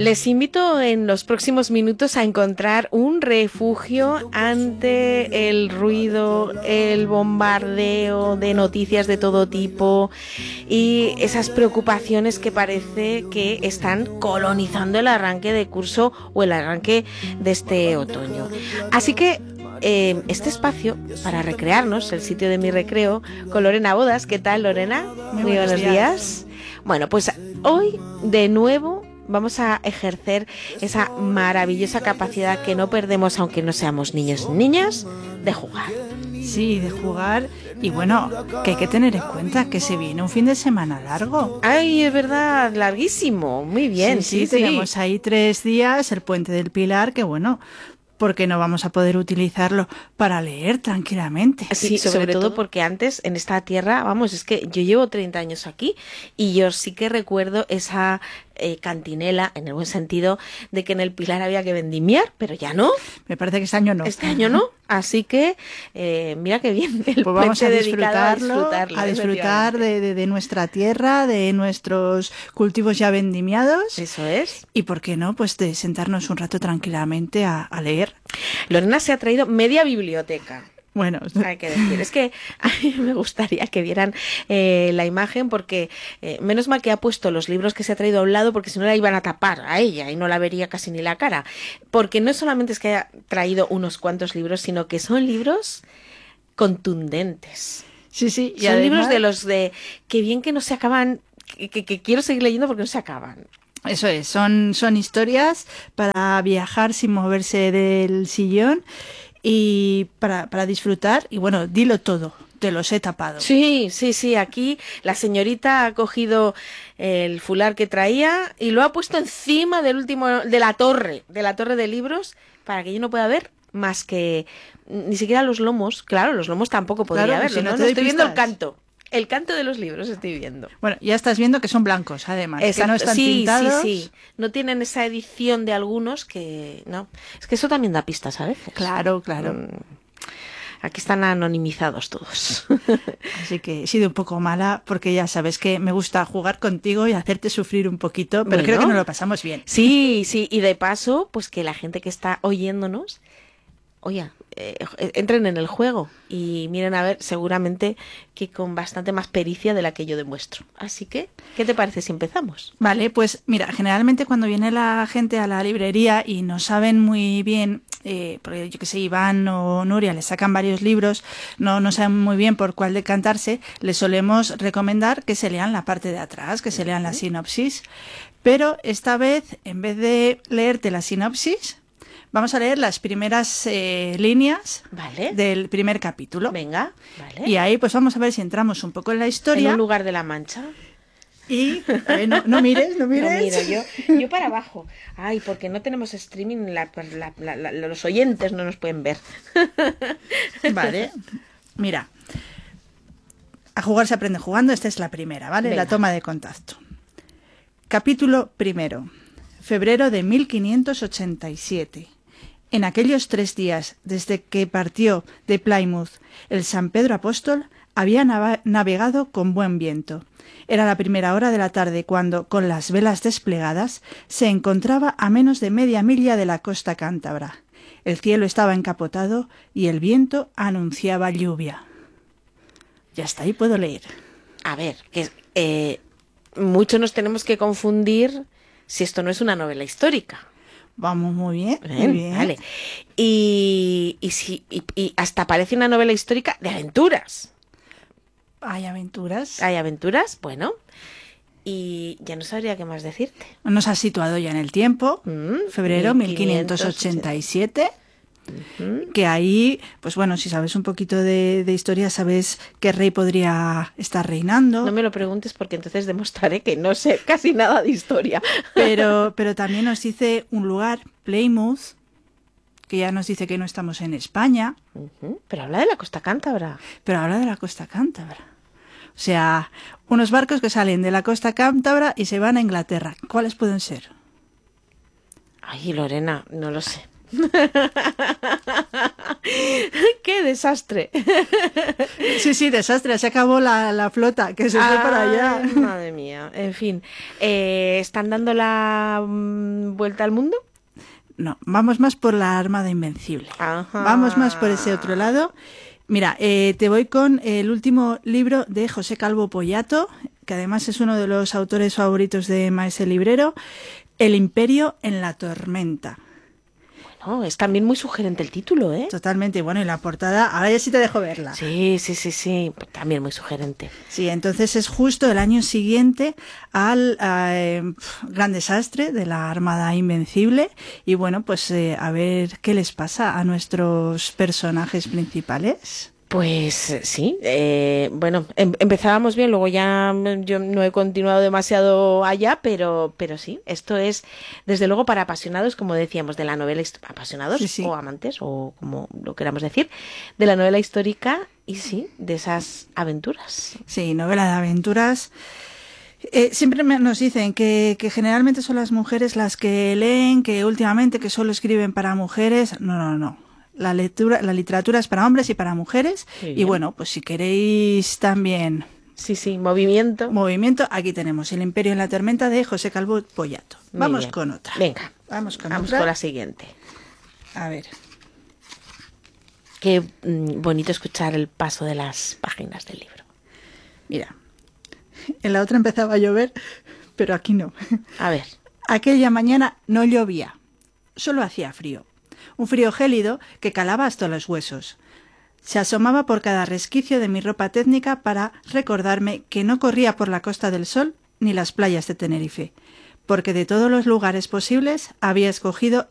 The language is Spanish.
Les invito en los próximos minutos a encontrar un refugio ante el ruido, el bombardeo de noticias de todo tipo y esas preocupaciones que parece que están colonizando el arranque de curso o el arranque de este otoño. Así que este espacio para recrearnos, el sitio de mi recreo, con Lorena Bodas. ¿Qué tal, Lorena? Muy buenos días. Bueno, pues hoy de nuevo vamos a ejercer esa maravillosa capacidad que no perdemos aunque no seamos niños ni niñas, de jugar. Sí, de jugar. Y bueno, que hay que tener en cuenta que se viene un fin de semana largo. Ay, es verdad, larguísimo. Muy bien, sí. Tenemos ahí 3 días, el Puente del Pilar, que bueno, porque no vamos a poder utilizarlo para leer tranquilamente. Sí, sobre todo porque antes en esta tierra, vamos, es que yo llevo 30 años aquí y yo sí que recuerdo esa cantinela, en el buen sentido, de que en el Pilar había que vendimiar, pero ya no. Me parece que este año no. Este año no, así que mira qué bien el pues vamos a disfrutarlo, a disfrutar de nuestra tierra, de nuestros cultivos ya vendimiados. Eso es. Y por qué no, pues de sentarnos un rato tranquilamente a leer. Lorena se ha traído media biblioteca. Bueno, hay que decir, es que a mí me gustaría que vieran la imagen porque menos mal que ha puesto los libros que se ha traído a un lado porque si no la iban a tapar a ella y no la vería casi ni la cara, porque no solamente es que haya traído unos cuantos libros, sino que son libros contundentes. Sí, y son además, libros de los de que bien que no se acaban, que quiero seguir leyendo porque no se acaban. Eso es, son historias para viajar sin moverse del sillón y para disfrutar. Y bueno, dilo todo, te los he tapado. Sí, aquí la señorita ha cogido el fular que traía y lo ha puesto encima de la torre de libros para que yo no pueda ver más que ni siquiera los lomos. Claro, los lomos tampoco podría verlos, si no estoy viendo el canto. El canto de los libros estoy viendo. Bueno, ya estás viendo que son blancos, además. Exacto. Que no están tintados. Sí. No tienen esa edición de algunos que... No. Es que eso también da pistas a veces. Claro. Aquí están anonimizados todos. Así que he sido un poco mala porque ya sabes que me gusta jugar contigo y hacerte sufrir un poquito, pero creo que nos lo pasamos bien. Sí. Y de paso, pues que la gente que está oyéndonos... Oye, entren en el juego y miren a ver, seguramente que con bastante más pericia de la que yo demuestro. Así que, ¿qué te parece si empezamos? Vale, pues mira, generalmente cuando viene la gente a la librería y no saben muy bien, porque yo que sé, Iván o Nuria les sacan varios libros, no saben muy bien por cuál decantarse, les solemos recomendar que se lean la parte de atrás, que se lean la sinopsis. Pero esta vez, en vez de leerte la sinopsis, vamos a leer las primeras líneas del primer capítulo. Venga, vale. Y ahí pues vamos a ver si entramos un poco en la historia. En un lugar de la Mancha. Y no mires. No miro, yo para abajo. Ay, porque no tenemos streaming, los oyentes no nos pueden ver. Vale, mira. A jugar se aprende jugando, esta es la primera, ¿vale? Venga. La toma de contacto. Capítulo primero. Febrero de 1587. En aquellos 3 días, desde que partió de Plymouth el San Pedro Apóstol, había navegado con buen viento. Era la primera hora de la tarde cuando, con las velas desplegadas, se encontraba a menos de media milla de la costa cántabra. El cielo estaba encapotado y el viento anunciaba lluvia. Ya está, ahí puedo leer. A ver, que mucho nos tenemos que confundir si esto no es una novela histórica. Vamos, muy bien. Vale. Y hasta parece una novela histórica de aventuras. ¿Hay aventuras? ¿Hay aventuras? Bueno. Y ya no sabría qué más decirte. Nos has situado ya en el tiempo. Febrero 1587. Que ahí, pues bueno, si sabes un poquito de historia, sabes qué rey podría estar reinando. No me lo preguntes porque entonces demostraré que no sé casi nada de historia. Pero también nos dice un lugar, Plymouth, que ya nos dice que no estamos en España. Pero habla de la costa cántabra. O sea, unos barcos que salen de la costa cántabra y se van a Inglaterra. ¿Cuáles pueden ser? Ay, Lorena, no lo sé. ¡Qué desastre! Sí, desastre. Se acabó la flota, que se fue para allá. Madre mía. En fin, ¿están dando la vuelta al mundo? No, vamos más por la Armada Invencible. Ajá. Vamos más por ese otro lado. Mira, te voy con el último libro de José Calvo Pollato, que además es uno de los autores favoritos de Maese Librero, El Imperio en la Tormenta. Bueno, es también muy sugerente el título, ¿eh? Totalmente, bueno, y la portada, ahora ya sí te dejo verla. Sí, también muy sugerente. Sí, entonces es justo el año siguiente al gran desastre de la Armada Invencible y bueno, pues a ver qué les pasa a nuestros personajes principales. Pues sí, bueno, empezábamos bien, luego ya yo no he continuado demasiado allá, pero sí, esto es desde luego para apasionados, como decíamos, de la novela, apasionados Sí. o amantes, o como lo queramos decir, de la novela histórica y sí, de esas aventuras. Sí, novela de aventuras. Siempre nos dicen que generalmente son las mujeres las que leen, que últimamente que solo escriben para mujeres. No. La literatura es para hombres y para mujeres. Y bueno, pues si queréis también... Sí, movimiento, aquí tenemos El Imperio en la Tormenta de José Calvo Pollato. Vamos con otra. Venga, vamos con la siguiente. A ver. Qué bonito escuchar el paso de las páginas del libro. Mira, en la otra empezaba a llover, pero aquí no. A ver. Aquella mañana no llovía, solo hacía frío. Un frío gélido que calaba hasta los huesos. Se asomaba por cada resquicio de mi ropa técnica para recordarme que no corría por la Costa del Sol ni las playas de Tenerife, porque de todos los lugares posibles había escogido